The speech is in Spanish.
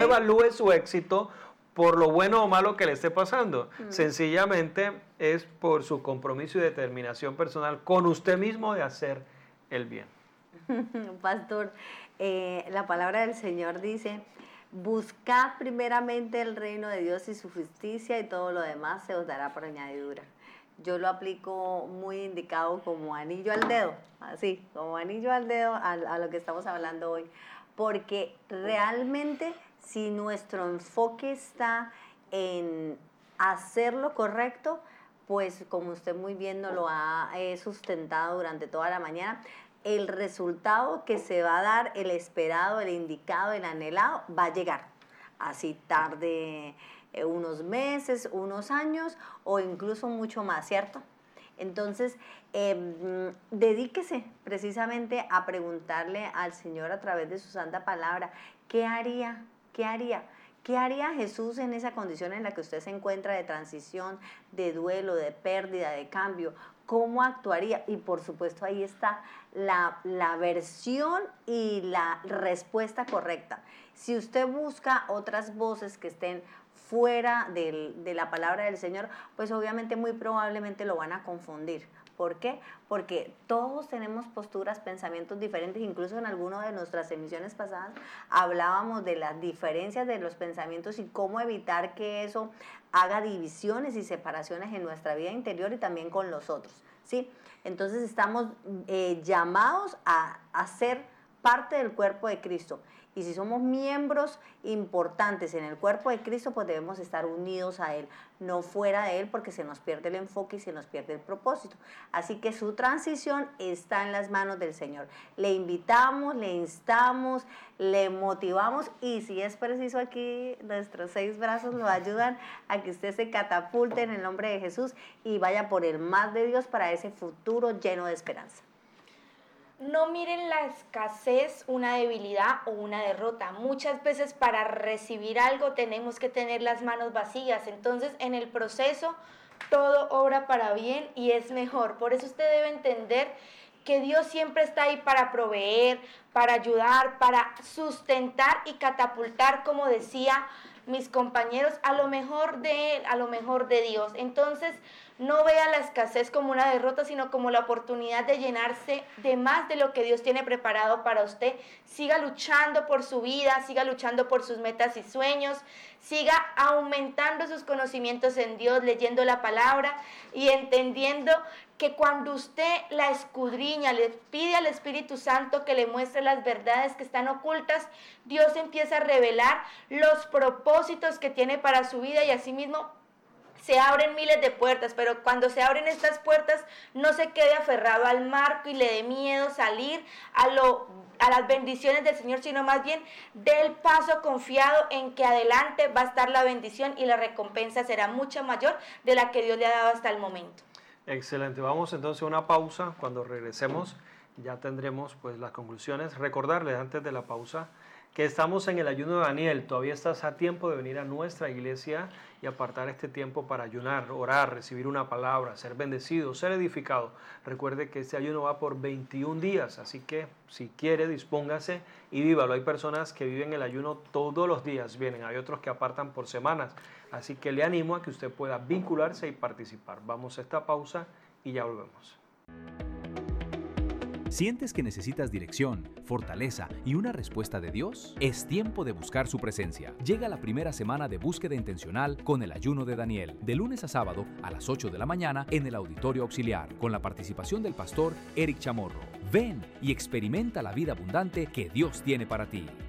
evalúe su éxito por lo bueno o malo que le esté pasando. Sencillamente es por su compromiso y determinación personal con usted mismo de hacer el bien. Pastor, la palabra del Señor dice: buscad primeramente el reino de Dios y su justicia, y todo lo demás se os dará por añadidura. Yo lo aplico muy indicado como anillo al dedo, así, como anillo al dedo a lo que estamos hablando hoy. Porque realmente, si nuestro enfoque está en hacer lo correcto, pues como usted muy bien nos lo ha sustentado durante toda la mañana, el resultado que se va a dar, el esperado, el indicado, el anhelado, va a llegar. Así tarde unos meses, unos años o incluso mucho más, ¿cierto? Entonces, dedíquese precisamente a preguntarle al Señor a través de su santa palabra, ¿qué haría? ¿Qué haría? ¿Qué haría Jesús en esa condición en la que usted se encuentra de transición, de duelo, de pérdida, de cambio? ¿Cómo actuaría? Y por supuesto ahí está la versión y la respuesta correcta. Si usted busca otras voces que estén fuera de la palabra del Señor, pues obviamente muy probablemente lo van a confundir. ¿Por qué? Porque todos tenemos posturas, pensamientos diferentes. Incluso en alguna de nuestras emisiones pasadas hablábamos de las diferencias de los pensamientos y cómo evitar que eso haga divisiones y separaciones en nuestra vida interior y también con los otros, ¿sí? Entonces estamos llamados a ser parte del cuerpo de Cristo. Y si somos miembros importantes en el cuerpo de Cristo, pues debemos estar unidos a Él, no fuera de Él, porque se nos pierde el enfoque y se nos pierde el propósito. Así que su transición está en las manos del Señor. Le invitamos, le instamos, le motivamos, y si es preciso aquí, nuestros 6 brazos lo ayudan a que usted se catapulte en el nombre de Jesús y vaya por el más de Dios para ese futuro lleno de esperanza. No miren la escasez una debilidad o una derrota. Muchas veces para recibir algo tenemos que tener las manos vacías. Entonces, en el proceso todo obra para bien y es mejor. Por eso usted debe entender que Dios siempre está ahí para proveer, para ayudar, para sustentar y catapultar, como decía mis compañeros, a lo mejor de Él, a lo mejor de Dios. Entonces, no vea la escasez como una derrota, sino como la oportunidad de llenarse de más de lo que Dios tiene preparado para usted. Siga luchando por su vida, siga luchando por sus metas y sueños, siga aumentando sus conocimientos en Dios, leyendo la palabra y entendiendo que cuando usted la escudriña, le pide al Espíritu Santo que le muestre las verdades que están ocultas, Dios empieza a revelar los propósitos que tiene para su vida y asimismo se abren miles de puertas, pero cuando se abren estas puertas no se quede aferrado al marco y le dé miedo salir a las bendiciones del Señor, sino más bien dé el paso confiado en que adelante va a estar la bendición y la recompensa será mucho mayor de la que Dios le ha dado hasta el momento. Excelente, vamos entonces a una pausa. Cuando regresemos ya tendremos pues las conclusiones. Recordarles antes de la pausa que estamos en el ayuno de Daniel. Todavía estás a tiempo de venir a nuestra iglesia y apartar este tiempo para ayunar, orar, recibir una palabra, ser bendecido, ser edificado. Recuerde que este ayuno va por 21 días, así que si quiere, dispóngase y vívalo. Hay personas que viven el ayuno todos los días, hay otros que apartan por semanas, así que le animo a que usted pueda vincularse y participar. Vamos a esta pausa y ya volvemos. ¿Sientes que necesitas dirección, fortaleza y una respuesta de Dios? Es tiempo de buscar su presencia. Llega la primera semana de búsqueda intencional con el ayuno de Daniel, de lunes a sábado a las 8 de la mañana en el Auditorio Auxiliar, con la participación del pastor Eric Chamorro. Ven y experimenta la vida abundante que Dios tiene para ti.